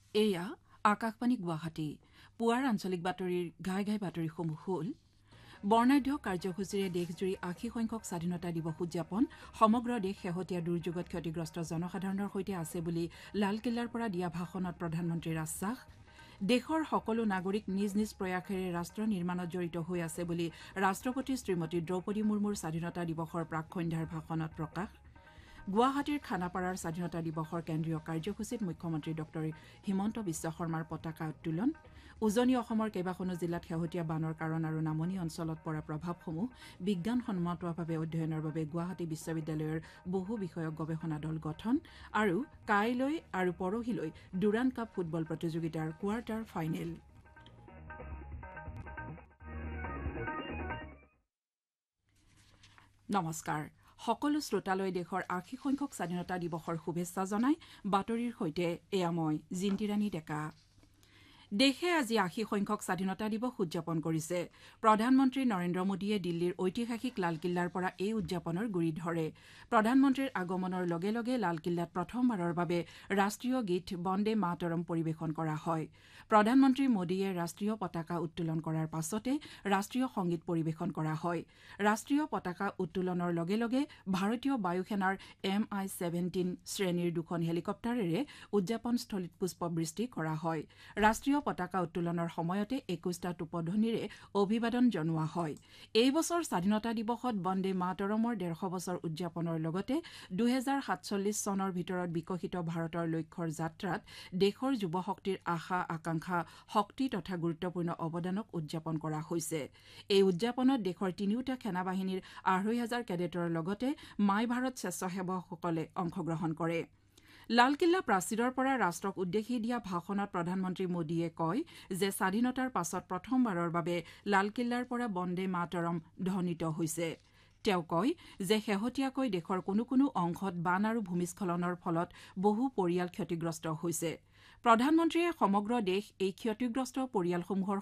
এয়া আকাশবাণী গুৱাহাটী পুৱাৰ আঞ্চলিক বাতৰিৰ ঘাই ঘাই বাতৰিসমূহ হ'ল বৰ্ণাঢ্য কাৰ্যসূচীৰে দেশজুৰি ৮০ সংখ্যক স্বাধীনতা দিৱস উদযাপন সমগ্ৰ দেশ শেহতীয়া দুৰ্যোগত ক্ষতিগ্ৰস্ত জনসাধাৰণৰ সৈতে আছে বুলি লালকিল্লাৰ পৰা দিয়া ভাষণত প্ৰধানমন্ত্ৰীৰ আশ্বাস দেশৰ সকলো নাগৰিক নিজ নিজ প্ৰয়াসেৰে ৰাষ্ট্ৰ নিৰ্মাণত জড়িত হৈ আছে বুলি ৰাষ্ট্ৰপতি শ্ৰীমতী দ্ৰৌপদী মুৰ্মুৰ স্বাধীনতা দিৱসৰ প্ৰাক-সন্ধ্যাৰ ভাষণত প্ৰকাশ গুৱাহাটীৰ খানাপাৰাৰ স্বাধীনতা দিৱসৰ কেন্দ্ৰীয় কাৰ্যসূচীত মুখ্যমন্ত্ৰী ডঃ হিমন্ত বিশ্ব শৰ্মাৰ পতাকা উত্তোলন উজনি অসমৰ কেইবাখনো জিলাত শেহতীয়া বানৰ কাৰণ আৰু নামনি অঞ্চলত পৰা প্ৰভাৱসমূহ বিজ্ঞানসন্মতভাৱে অধ্যয়নৰ বাবে গুৱাহাটী বিশ্ববিদ্যালয়ৰ বহু বিষয়ক গৱেষণা দল গঠন আৰু কাইলৈ আৰু পৰহিলৈ ডুৰাণ্ড কাপ ফুটবল প্ৰতিযোগিতাৰ কোৱাৰ্টাৰ ফাইনেল নমস্কাৰ সকলো শ্ৰোতালৈ দেশৰ ৮০ সংখ্যক স্বাধীনতা দিৱসৰ শুভেচ্ছা জনাই বাতৰিৰ সৈতে এয়া মই জিন্তিৰাণী ডেকা দেশে আজি ৮০ সংখ্যক স্বাধীনতা দিৱস উদযাপন কৰিছে প্ৰধানমন্ত্ৰী নৰেন্দ্ৰ মোদীয়ে দিল্লীৰ ঐতিহাসিক লালকিল্লাৰ পৰা এই উদযাপনৰ গুৰি ধৰে প্ৰধানমন্ত্ৰীৰ আগমনৰ লগে লগে লালকিল্লাত প্ৰথমবাৰৰ বাবে ৰাষ্ট্ৰীয় গীত বন্দে মাতৰম পৰিৱেশন কৰা হয় প্ৰধানমন্ত্ৰী মোদীয়ে ৰাষ্ট্ৰীয় পতাকা উত্তোলন কৰাৰ পাছতে ৰাষ্ট্ৰীয় সংগীত পৰিৱেশন কৰা হয় ৰাষ্ট্ৰীয় পতাকা উত্তোলনৰ লগে লগে ভাৰতীয় বায়ু সেনাৰ MI-17 শ্ৰেণীৰ দুখন হেলিকপ্টাৰেৰে উদযাপনস্থলীত পুষ্পবৃষ্টি কৰা হয় ৰাষ্ট্ৰীয় পতাকা উত্তোলনৰ সময়তে ২১টা টোপধ্বনিৰে অভিবাদন জনোৱা হয় এই বছৰ স্বাধীনতা দিৱসত বন্দে মাতৰমৰ ১৫০ বছৰ উদযাপনৰ লগতে ২০৪৭ চনৰ ভিতৰত বিকশিত ভাৰতৰ লক্ষ্যৰ যাত্ৰাত দেশৰ যুৱশক্তিৰ আশা আকাংক্ষা শক্তি তথা গুৰুত্বপূৰ্ণ অৱদানক উদযাপন কৰা হৈছে এই উদযাপনত দেশৰ তিনিওটা সেনাবাহিনীৰ ২৫০০ কেডেটৰ লগতে মাই ভাৰত স্বেচ্ছাসেৱকসকলে অংশগ্ৰহণ কৰে লালকিল্লা প্ৰাচীৰৰ পৰা ৰাষ্ট্ৰক উদ্দেশ্যি দিয়া ভাষণত প্ৰধানমন্ত্ৰী মোদীয়ে কয় যে স্বাধীনতাৰ পাছত প্ৰথমবাৰৰ বাবে লালকিল্লাৰ পৰা বন্দে মাতৰম ধ্বনিত হৈছে তেওঁ কয় যে শেহতীয়াকৈ দেশৰ কোনো অংশত বান আৰু ভূমিস্খলনৰ ফলত বহু পৰিয়াল ক্ষতিগ্ৰস্ত হৈছে প্ৰধানমন্ত্ৰীয়ে সমগ্ৰ দেশ এই ক্ষতিগ্ৰস্ত পৰিয়ালসমূহৰ